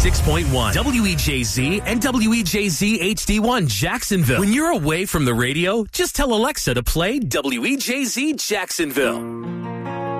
96.1, WEJZ, and WEJZ HD1 Jacksonville. When you're away from the radio, just tell Alexa to play WEJZ Jacksonville.